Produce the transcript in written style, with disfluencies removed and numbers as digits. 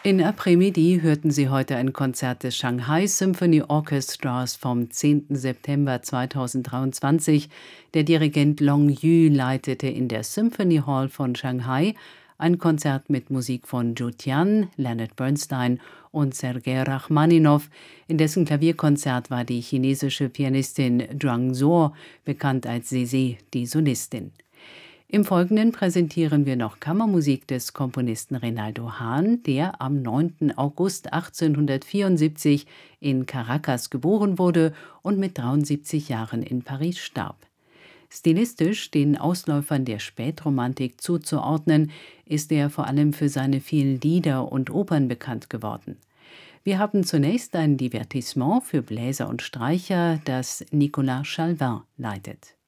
In Après-Midi hörten Sie heute ein Konzert des Shanghai Symphony Orchestras vom 10. September 2023. Der Dirigent Long Yu leitete in der Symphony Hall von Shanghai ein Konzert mit Musik von Zhu Tian, Leonard Bernstein und Sergei Rachmaninow. In dessen Klavierkonzert war die chinesische Pianistin Zhuang Zuo, bekannt als Zeze, die Solistin. Im Folgenden präsentieren wir noch Kammermusik des Komponisten Reynaldo Hahn, der am 9. August 1874 in Caracas geboren wurde und mit 73 Jahren in Paris starb. Stilistisch den Ausläufern der Spätromantik zuzuordnen, ist er vor allem für seine vielen Lieder und Opern bekannt geworden. Wir haben zunächst ein Divertissement für Bläser und Streicher, das Nicolas Chalvin leitet.